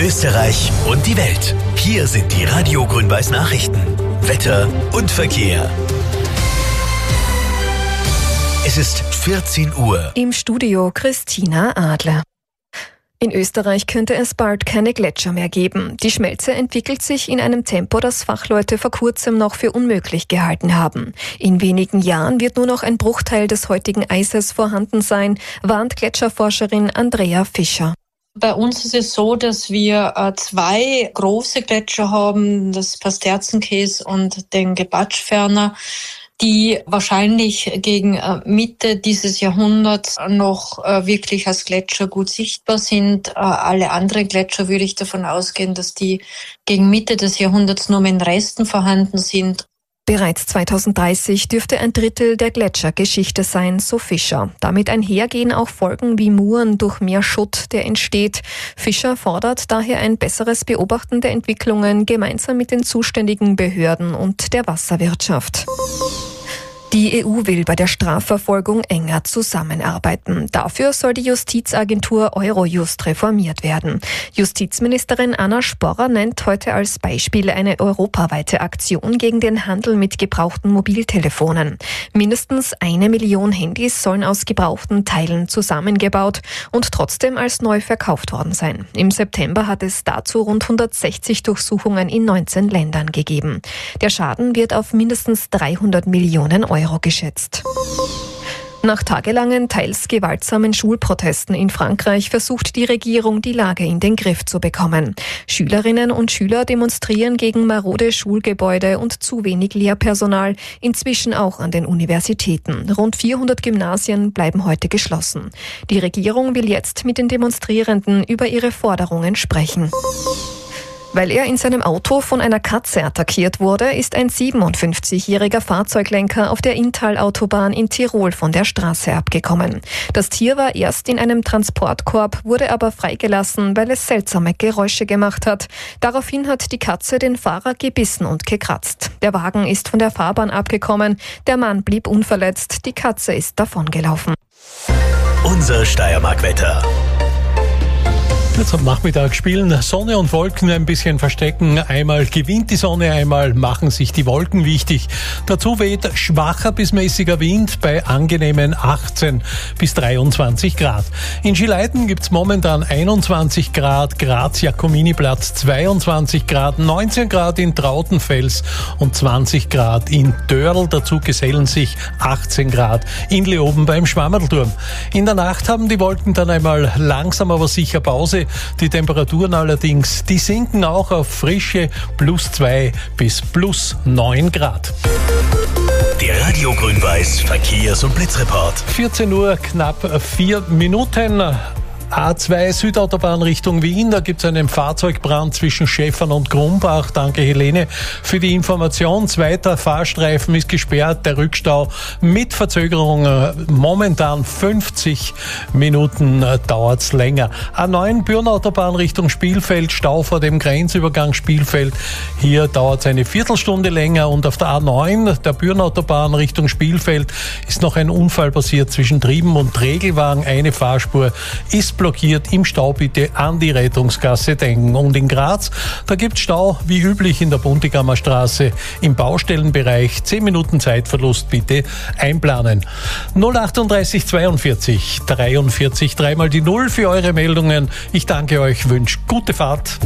Österreich und die Welt. Hier sind die Radio Grün-Weiß Nachrichten. Wetter und Verkehr. Es ist 14 Uhr. Im Studio Christina Adler. In Österreich könnte es bald keine Gletscher mehr geben. Die Schmelze entwickelt sich in einem Tempo, das Fachleute vor kurzem noch für unmöglich gehalten haben. In wenigen Jahren wird nur noch ein Bruchteil des heutigen Eises vorhanden sein, warnt Gletscherforscherin Andrea Fischer. Bei uns ist es so, dass wir 2 große Gletscher haben, das Pasterzenkäs und den Gebatschferner, die wahrscheinlich gegen Mitte dieses Jahrhunderts noch wirklich als Gletscher gut sichtbar sind. Alle anderen Gletscher würde ich davon ausgehen, dass die gegen Mitte des Jahrhunderts nur mehr in Resten vorhanden sind. Bereits 2030 dürfte ein Drittel der Gletschergeschichte sein, so Fischer. Damit einhergehen auch Folgen wie Muren durch mehr Schutt, der entsteht. Fischer fordert daher ein besseres Beobachten der Entwicklungen gemeinsam mit den zuständigen Behörden und der Wasserwirtschaft. Die EU will bei der Strafverfolgung enger zusammenarbeiten. Dafür soll die Justizagentur Eurojust reformiert werden. Justizministerin Anna Sporrer nennt heute als Beispiel eine europaweite Aktion gegen den Handel mit gebrauchten Mobiltelefonen. Mindestens 1 Million Handys sollen aus gebrauchten Teilen zusammengebaut und trotzdem als neu verkauft worden sein. Im September hat es dazu rund 160 Durchsuchungen in 19 Ländern gegeben. Der Schaden wird auf mindestens 300 Millionen Euro geschätzt. Nach tagelangen, teils gewaltsamen Schulprotesten in Frankreich versucht die Regierung, die Lage in den Griff zu bekommen. Schülerinnen und Schüler demonstrieren gegen marode Schulgebäude und zu wenig Lehrpersonal, inzwischen auch an den Universitäten. Rund 400 Gymnasien bleiben heute geschlossen. Die Regierung will jetzt mit den Demonstrierenden über ihre Forderungen sprechen. Weil er in seinem Auto von einer Katze attackiert wurde, ist ein 57-jähriger Fahrzeuglenker auf der Inntal-Autobahn in Tirol von der Straße abgekommen. Das Tier war erst in einem Transportkorb, wurde aber freigelassen, weil es seltsame Geräusche gemacht hat. Daraufhin hat die Katze den Fahrer gebissen und gekratzt. Der Wagen ist von der Fahrbahn abgekommen, der Mann blieb unverletzt, die Katze ist davongelaufen. Unser Steiermark-Wetter. Jetzt am Nachmittag spielen Sonne und Wolken ein bisschen verstecken. Einmal gewinnt die Sonne, einmal machen sich die Wolken wichtig. Dazu weht schwacher bis mäßiger Wind bei angenehmen 18 bis 23 Grad. In Schileiten gibt's momentan 21 Grad, Graz-Jakominiplatz 22 Grad, 19 Grad in Trautenfels und 20 Grad in Dörl. Dazu gesellen sich 18 Grad in Leoben beim Schwammerlturm. In der Nacht haben die Wolken dann einmal langsam aber sicher Pause. Die Temperaturen allerdings, die sinken auch auf frische +2 bis +9 Grad. Der Radio Grün-Weiß Verkehrs- und Blitzreport. 14 Uhr, knapp 4 Minuten. A2 Südautobahn Richtung Wien, da gibt es einen Fahrzeugbrand zwischen Schäfern und Grumbach. Danke Helene für die Information. Zweiter Fahrstreifen ist gesperrt, der Rückstau mit Verzögerung momentan 50 Minuten dauert's länger. A9 Bürnautobahn Richtung Spielfeld, Stau vor dem Grenzübergang Spielfeld. Hier dauert's eine Viertelstunde länger und auf der A9 der Bürnautobahn Richtung Spielfeld ist noch ein Unfall passiert zwischen Trieben und Regelwagen. Eine Fahrspur ist blockiert, im Stau bitte an die Rettungsgasse denken. Und in Graz, da gibt's Stau wie üblich in der Buntigammer Straße im Baustellenbereich. 10 Minuten Zeitverlust bitte einplanen. 038 42 43 dreimal die 0 für eure Meldungen. Ich danke euch, wünsche gute Fahrt.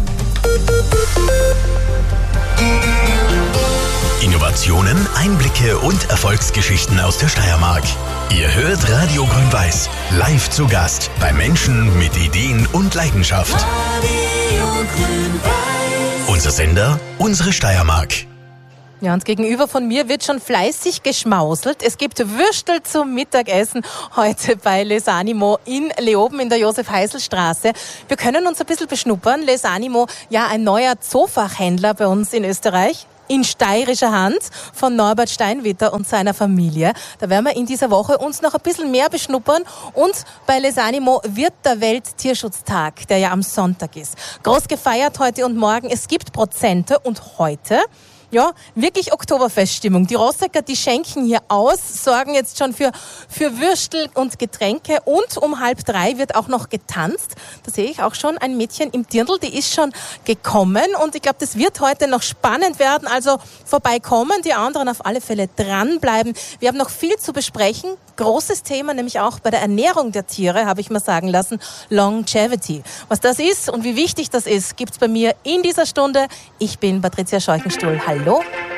Innovationen, Einblicke und Erfolgsgeschichten aus der Steiermark. Ihr hört Radio Grün-Weiß, live zu Gast bei Menschen mit Ideen und Leidenschaft. Radio Grün-Weiß. Unser Sender, unsere Steiermark. Ja, und gegenüber von mir wird schon fleißig geschmauselt. Es gibt Würstel zum Mittagessen heute bei Les Animo in Leoben in der Josef-Heisel-Straße. Wir können uns ein bisschen beschnuppern. Les Animo, ja, ein neuer Zoofachhändler bei uns in Österreich. In steirischer Hand von Norbert Steinwitter und seiner Familie. Da werden wir in dieser Woche uns noch ein bisschen mehr beschnuppern. Und bei Les Animo wird der Welttierschutztag, der ja am Sonntag ist, groß gefeiert heute und morgen. Es gibt Prozente und heute ja, wirklich Oktoberfeststimmung. Die Rossecker, die schenken hier aus, sorgen jetzt schon für Würstel und Getränke und um 2:30 wird auch noch getanzt. Da sehe ich auch schon ein Mädchen im Dirndl, die ist schon gekommen und ich glaube, das wird heute noch spannend werden. Also vorbeikommen, die anderen auf alle Fälle dranbleiben. Wir haben noch viel zu besprechen. Großes Thema, nämlich auch bei der Ernährung der Tiere, habe ich mir sagen lassen, Longevity. Was das ist und wie wichtig das ist, gibt's bei mir in dieser Stunde. Ich bin Patricia Scheuchenstuhl. Hallo.